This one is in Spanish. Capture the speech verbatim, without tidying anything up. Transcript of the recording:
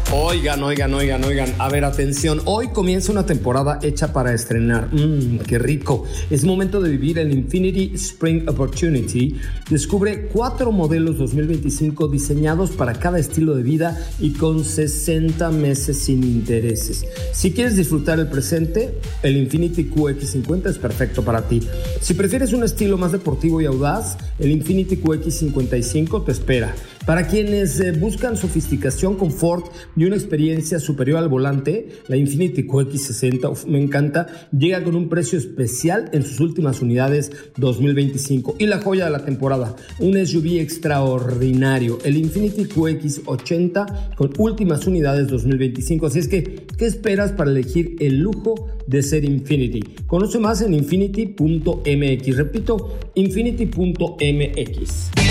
Oigan, oigan, oigan, oigan. A ver, atención. Hoy comienza una temporada hecha para estrenar. Mmm, qué rico. Es momento de vivir el Infiniti Spring Opportunity. Descubre cuatro modelos dos mil veinticinco diseñados para cada estilo de vida y con sesenta meses sin intereses. Si quieres disfrutar el presente, el Infiniti Q X cincuenta es perfecto para ti. Si prefieres un estilo más deportivo y audaz, el Infiniti Q X cincuenta y cinco te espera. Para quienes eh, buscan sofisticación, confort y una experiencia superior al volante, la Infiniti Q X sesenta, uf, me encanta, llega con un precio especial en sus últimas unidades dos mil veinticinco. Y la joya de la temporada, un S U V extraordinario, el Infiniti Q X ochenta con últimas unidades dos mil veinticinco. Así es que, ¿qué esperas para elegir el lujo de ser Infiniti? Conoce más en infiniti punto m x. Repito, infiniti punto m x.